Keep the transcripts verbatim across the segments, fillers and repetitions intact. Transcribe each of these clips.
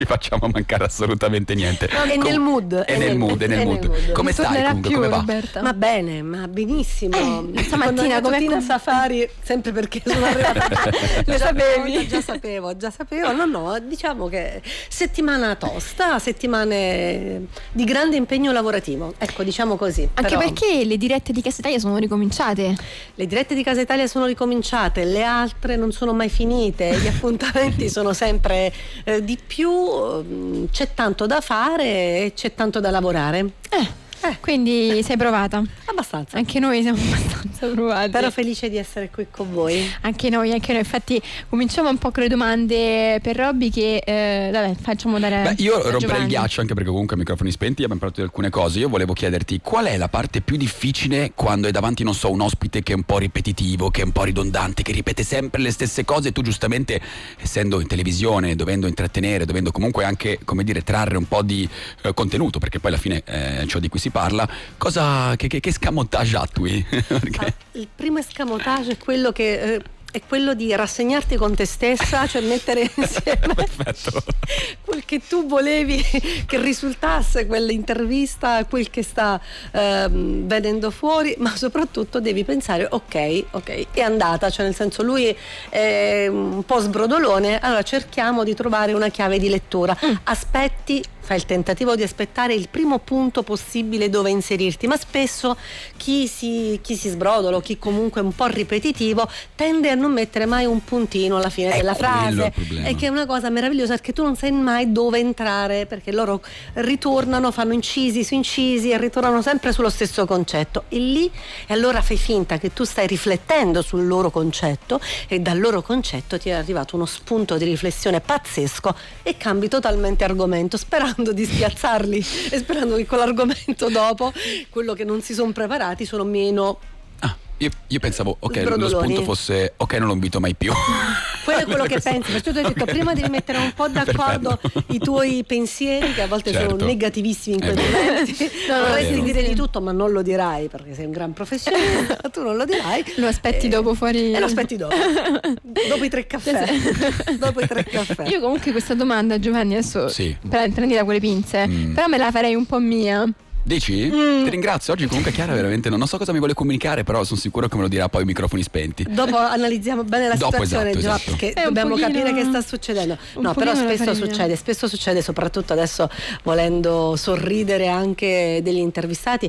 facciamo mancare assolutamente niente. No, è Com- nel mood. È, è nel mood, è nel mood. mood. Come stai comunque? Più, come va? Roberta. Ma bene, ma benissimo. Eh, stamattina come con Safari, sempre perché sono arrivata. Lo sapevi? Già sapevo, già sapevo. No, no, diciamo che settimana tosta, settimane di grande impegno lavorativo. Ecco, diciamo così. Anche Però perché le dirette di Casa Italia sono ricominciate. le dirette di Casa Italia sono ricominciate, le altre non sono mai finite, gli appuntamenti sono sempre eh, di più, c'è tanto da fare e c'è tanto da lavorare. Eh, Eh. quindi sei provata? Abbastanza. Anche noi siamo abbastanza provati. Però felice di essere qui con voi. Anche noi, anche noi. Infatti cominciamo un po' con le domande per Robby che eh, vabbè, facciamo dare. Beh, io a rompere Giovanni. il ghiaccio, anche perché comunque a microfoni spenti abbiamo parlato di alcune cose. Io volevo chiederti qual è la parte più difficile quando hai davanti, non so, un ospite che è un po' ripetitivo, che è un po' ridondante, che ripete sempre le stesse cose e tu giustamente, essendo in televisione, dovendo intrattenere, dovendo comunque anche, come dire, trarre un po' di eh, contenuto, perché poi alla fine eh, ciò di cui si parla, cosa, che, che, che scamotage attui? Perché... Ah, il primo escamotage è quello che eh, è quello di rassegnarti con te stessa, cioè mettere insieme Perfetto. quel che tu volevi che risultasse quell'intervista, quel che sta ehm, venendo fuori, ma soprattutto devi pensare ok, ok, è andata, cioè nel senso lui è un po' sbrodolone, allora cerchiamo di trovare una chiave di lettura. Mm. Aspetti, fai il tentativo di aspettare il primo punto possibile dove inserirti, ma spesso chi si, chi si sbrodola o chi comunque è un po' ripetitivo tende a non mettere mai un puntino alla fine è della frase, e che è una cosa meravigliosa perché tu non sai mai dove entrare, perché loro ritornano, fanno incisi su incisi e ritornano sempre sullo stesso concetto e lì e allora fai finta che tu stai riflettendo sul loro concetto e dal loro concetto ti è arrivato uno spunto di riflessione pazzesco e cambi totalmente argomento sperando di spiazzarli e sperando che con l'argomento dopo quello che non si sono preparati sono meno. Io, io pensavo, ok, lo Sbrodoloni. spunto fosse, ok, non lo invito mai più. Quello è quello che pensi, perciò ti ho detto prima devi mettere un po' d'accordo i tuoi pensieri che a volte Certo. sono negativissimi in È quei vero. momenti. No, no, vorresti vero. dire di tutto ma non lo dirai perché sei un gran professionista, tu non lo dirai. Lo aspetti Eh, dopo fuori. E lo aspetti dopo. Dopo i tre caffè. Dopo i tre caffè. Io comunque questa domanda, Giovanni, adesso Sì. prendi da quelle pinze, Mm. però me la farei un po' mia. Dici? Mm. Ti ringrazio, oggi comunque Chiara veramente non, non so cosa mi vuole comunicare, però sono sicuro che me lo dirà poi ai microfoni spenti. Dopo analizziamo bene la Dopo, situazione, esatto, Già, esatto. perché È un dobbiamo pochino- capire che sta succedendo. un No, però pochino la spesso farina. succede, spesso succede, soprattutto adesso volendo sorridere anche degli intervistati.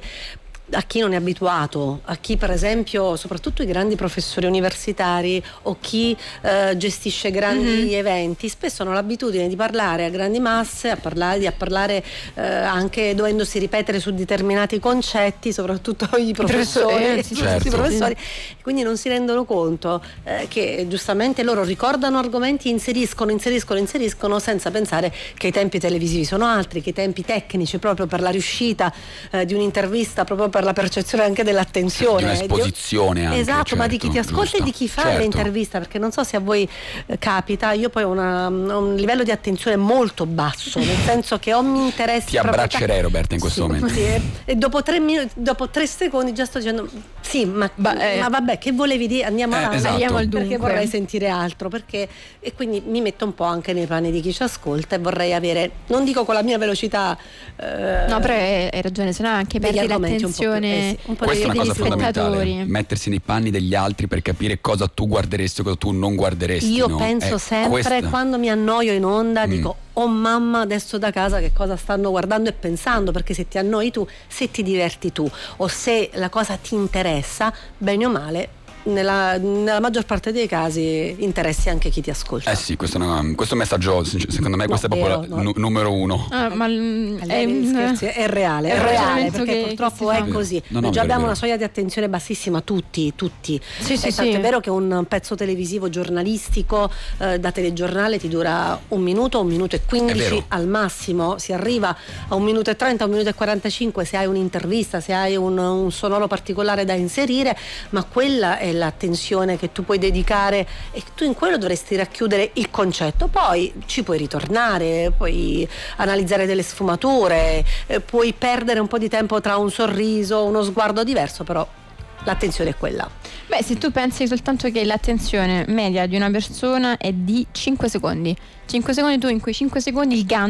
A chi non è abituato, a chi per esempio, soprattutto i grandi professori universitari o chi eh, gestisce grandi Mm-hmm. eventi, spesso hanno l'abitudine di parlare a grandi masse, a parlare, a parlare eh, anche dovendosi ripetere su determinati concetti, soprattutto i professori, professori, eh, sì, soprattutto certo. i professori, quindi non si rendono conto eh, che giustamente loro ricordano argomenti, inseriscono, inseriscono, inseriscono senza pensare che i tempi televisivi sono altri, che i tempi tecnici proprio per la riuscita eh, di un'intervista, proprio per la percezione anche dell'attenzione, Di un'esposizione anche, esatto, ma di chi ti certo, ascolta giusto. e di chi fa Certo. l'intervista, perché non so se a voi eh, capita, io poi ho una- un livello di attenzione molto basso, nel senso che o mi interessa Ti abbraccerei, Roberta, in questo Sì, momento. sì, e, e dopo tre minuti, dopo tre secondi già sto dicendo sì, ma, Ba- eh. ma vabbè, che volevi dire? Andiamo Eh, avanti, esatto. Andiamo al perché dunque. vorrei sentire altro, perché e quindi mi metto un po' anche nei panni di chi ci ascolta e vorrei avere, non dico con la mia velocità eh, No, però hai, hai ragione, se no anche degli perdi argomenti un po' più- l'attenzione eh sì, un po' Questa è degli una cosa fondamentale, spettatori. mettersi nei panni degli altri per capire cosa tu guarderesti o cosa tu non guarderesti. Io no? penso Eh, sempre questa- quando mi annoio in onda Mm. dico oh mamma adesso da casa che cosa stanno guardando e pensando, perché se ti annoi tu, se ti diverti tu o se la cosa ti interessa, bene o male nella, nella maggior parte dei casi interessi anche chi ti ascolta. Eh sì, questo, è una- questo messaggio secondo me No, questo è proprio vero, la- no. nu- numero uno. Ah, ma l- è, Lei un- scherzi, è reale, è è un reale ragionamento perché che- purtroppo che si è fa. così. No, no, Noi già vero, abbiamo vero. una soglia di attenzione bassissima, tutti, tutti. Sì, sì, e tanto sì. è vero che un pezzo televisivo giornalistico eh, da telegiornale ti dura un minuto, un minuto e È quindici vero. al massimo, si arriva a un minuto e trenta, un minuto e quarantacinque se hai un'intervista, se hai un, un sonoro particolare da inserire, ma quella è l'attenzione che tu puoi dedicare e tu in quello dovresti racchiudere il concetto, poi ci puoi ritornare, puoi analizzare delle sfumature, eh, puoi perdere un po' di tempo tra un sorriso, uno sguardo diverso, però l'attenzione è quella. Beh, se tu pensi soltanto che l'attenzione media di una persona è di cinque secondi, cinque secondi, tu in quei cinque secondi il gancio